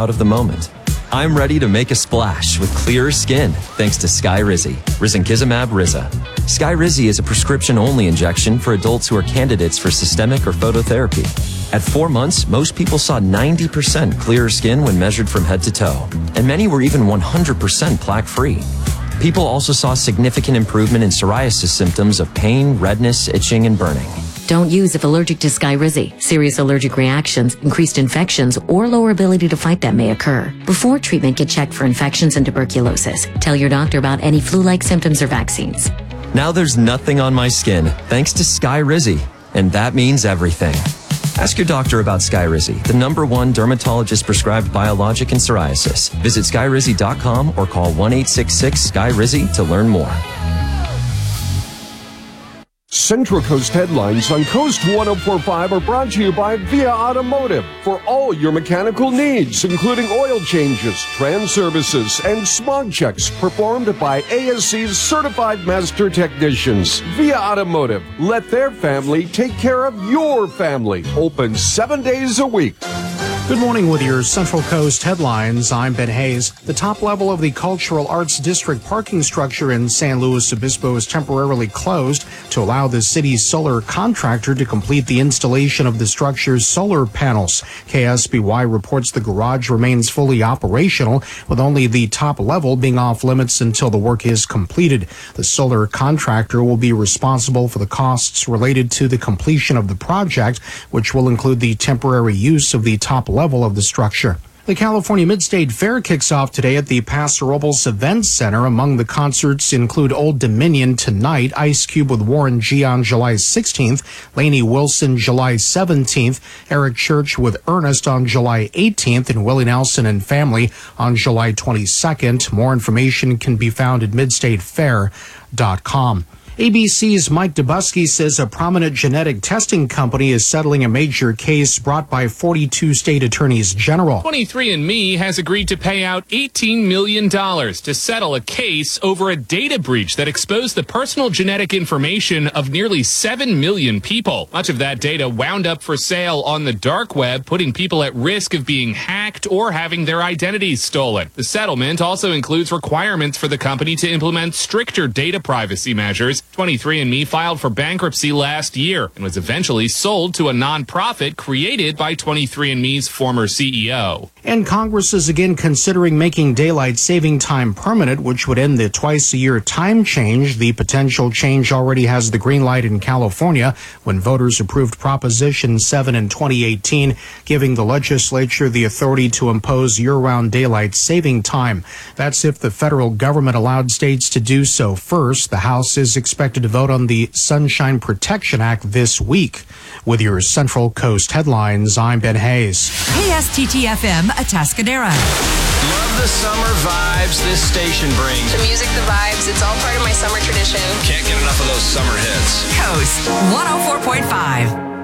out of the moment. I'm ready to make a splash with clearer skin thanks to Skyrizi, risankizumab Riza. Skyrizi is a prescription-only injection for adults who are candidates for systemic or phototherapy. At 4 months, most people saw 90% clearer skin when measured from head to toe, and many were even 100% plaque-free. People also saw significant improvement in psoriasis symptoms of pain, redness, itching, and burning. Don't use if allergic to Skyrizi. Serious allergic reactions, increased infections, or lower ability to fight them may occur. Before treatment, get checked for infections and tuberculosis. Tell your doctor about any flu-like symptoms or vaccines. Now there's nothing on my skin thanks to Skyrizi, and that means everything. Ask your doctor about Skyrizi, the #1 dermatologist-prescribed biologic in psoriasis. Visit Skyrizi.com or call 1-866-SKYRIZI to learn more. Central Coast headlines on Coast 104.5 are brought to you by Via Automotive for all your mechanical needs, including oil changes, trans services, and smog checks performed by ASC's certified master technicians. Via Automotive, let their family take care of your family. Open 7 days a week. Good morning with your Central Coast headlines. I'm Ben Hayes. The top level of the Cultural Arts District parking structure in San Luis Obispo is temporarily closed to allow the city's solar contractor to complete the installation of the structure's solar panels. KSBY reports the garage remains fully operational, with only the top level being off limits until the work is completed. The solar contractor will be responsible for the costs related to the completion of the project, which will include the temporary use of the top level of the structure. The California Midstate Fair kicks off today at the Paso Robles Events Center. Among the concerts include Old Dominion tonight, Ice Cube with Warren G on July 16th, Lainey Wilson July 17th, Eric Church with Ernest on July 18th, and Willie Nelson and Family on July 22nd. More information can be found at midstatefair.com. ABC's Mike Dubusky says a prominent genetic testing company is settling a major case brought by 42 state attorneys general. 23andMe has agreed to pay out $18 million to settle a case over a data breach that exposed the personal genetic information of nearly 7 million people. Much of that data wound up for sale on the dark web, putting people at risk of being hacked or having their identities stolen. The settlement also includes requirements for the company to implement stricter data privacy measures. 23andMe filed for bankruptcy last year and was eventually sold to a nonprofit created by 23andMe's former CEO. And Congress is again considering making daylight saving time permanent, which would end the twice-a-year time change. The potential change already has the green light in California when voters approved Proposition 7 in 2018, giving the legislature the authority to impose year-round daylight saving time. That's if the federal government allowed states to do so first. The House is expected to vote on the Sunshine Protection Act this week. With your Central Coast headlines, I'm Ben Hayes. KSTT-FM, Atascadero. Love the summer vibes this station brings. The music, the vibes, it's all part of my summer tradition. Can't get enough of those summer hits. Coast 104.5.